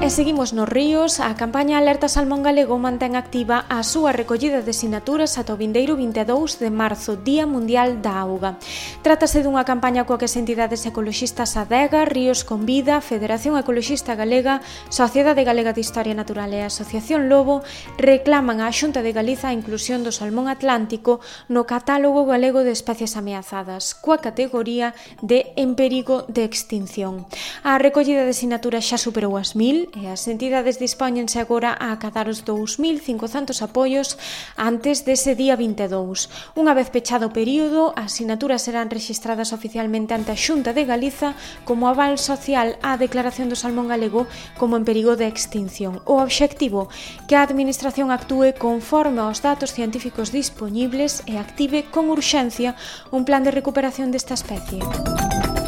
E seguimos nos ríos. A campaña Alerta Salmón Galego mantén activa a súa recollida de sinaturas ata o vindeiro 22 de marzo, Día Mundial da Auga. Trátase dunha campaña coa que as entidades ecoloxistas Adega, Ríos con Vida, Federación Ecoloxista Galega, Sociedade Galega de Historia Natural e Asociación Lobo reclaman á Xunta de Galiza a inclusión do salmón atlántico no catálogo galego de especies ameazadas, coa categoría de en perigo de extinción. A recollida de sinaturas xa superou as 1000 e as entidades dispóñense agora a acadar os 2500 apoios antes dese día 22. Unha vez pechado o período, as sinaturas serán rexistradas oficialmente ante a Xunta de Galiza como aval social á declaración do salmón galego como en perigo de extinción. O obxectivo, que a Administración actúe conforme aos datos científicos dispoñibles e active con urxencia un plan de recuperación desta especie.